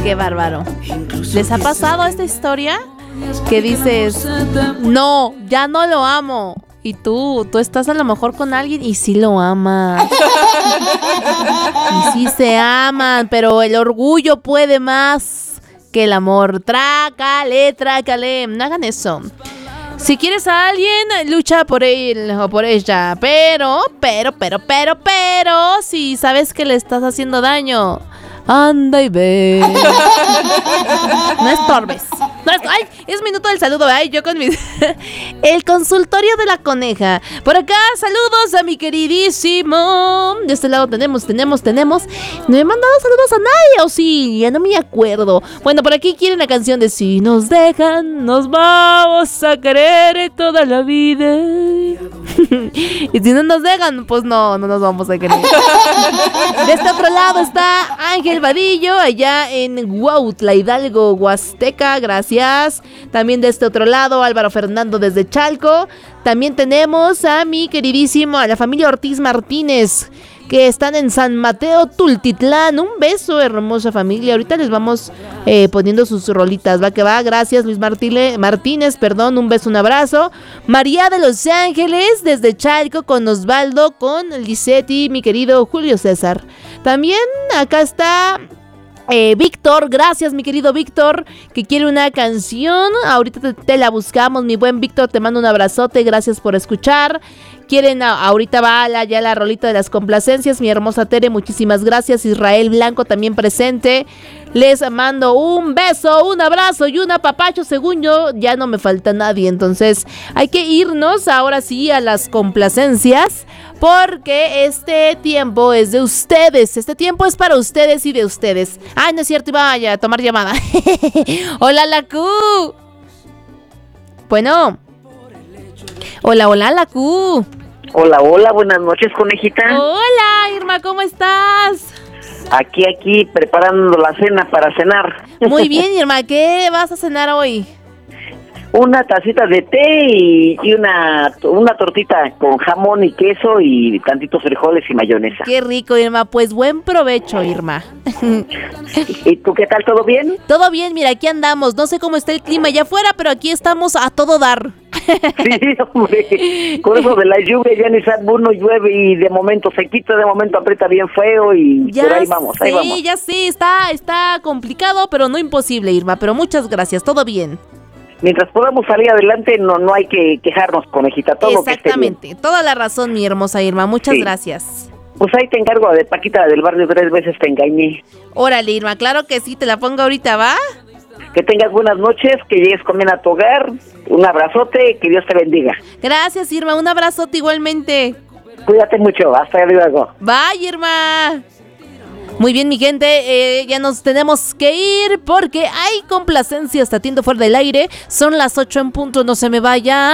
Qué bárbaro. ¿Les ha pasado esta historia? Que dices, no, ya no lo amo. Y tú estás a lo mejor con alguien y sí lo amas. Y sí se aman, pero el orgullo puede más que el amor. Trácale. No hagan eso. Si quieres a alguien, lucha por él o por ella. Pero, si sabes que le estás haciendo daño, anda y ve. No estorbes. Ay, es minuto del saludo. Ay, yo con mi... El consultorio de la coneja. Por acá, saludos a mi queridísimo. De este lado tenemos. No he mandado saludos a nadie, ¿o sí? Ya no me acuerdo. Bueno, por aquí quieren la canción de Si nos dejan, nos vamos a querer toda la vida. Y si no nos dejan, pues no nos vamos a querer. De este otro lado está Ángel Vadillo, allá en Huautla, Hidalgo, Huasteca, gracias. También de este otro lado, Álvaro Fernando desde Chalco. También tenemos a mi queridísimo, a la familia Ortiz Martínez, que están en San Mateo, Tultitlán. Un beso, hermosa familia. Ahorita les vamos poniendo sus rolitas. Va que va. Gracias, Luis Martínez. Un beso, un abrazo. María de Los Ángeles, desde Chalco, con Osvaldo, con Lisette y mi querido Julio César. También acá está... Víctor, gracias mi querido Víctor, que quiere una canción. Ahorita te la buscamos, mi buen Víctor, te mando un abrazote, gracias por escuchar. Quieren, ahorita va ya la rolita de las complacencias, mi hermosa Tere, muchísimas gracias. Israel Blanco también presente. Les mando un beso, un abrazo y un apapacho. Según yo, ya no me falta nadie, entonces hay que irnos ahora sí a las complacencias, porque este tiempo es de ustedes. Este tiempo es para ustedes y de ustedes. Ay, no es cierto, iba a tomar llamada. Hola, la Q. Bueno. Hola, la Q. Hola, buenas noches, conejita. Hola, Irma, ¿cómo estás? Aquí, preparando la cena para cenar. Muy bien, Irma, ¿qué vas a cenar hoy? Una tacita de té y una tortita con jamón y queso y tantitos frijoles y mayonesa. Qué rico, Irma, pues buen provecho, Irma. ¿Y tú qué tal, todo bien? Todo bien, mira, aquí andamos, no sé cómo está el clima allá afuera, pero aquí estamos a todo dar. Sí, hombre, con eso de la lluvia ya ni sabe, uno llueve y de momento se quita, de momento aprieta bien feo y ya pero ahí vamos. Sí, ya sé, está complicado, pero no imposible, Irma, pero muchas gracias, todo bien. Mientras podamos salir adelante, no hay que quejarnos, conejita, todo. Exactamente, toda la razón, mi hermosa Irma, muchas gracias. Pues ahí te encargo de Paquita del barrio, 3 veces te engañé. Órale, Irma, claro que sí, te la pongo ahorita, ¿va? Que tengas buenas noches, que llegues con bien a tu hogar, un abrazote, que Dios te bendiga. Gracias, Irma, un abrazote igualmente. Cuídate mucho, hasta luego. Bye, Irma. Muy bien, mi gente, ya nos tenemos que ir porque hay complacencias. Te atiendo fuera del aire. Son las 8 en punto, no se me vaya.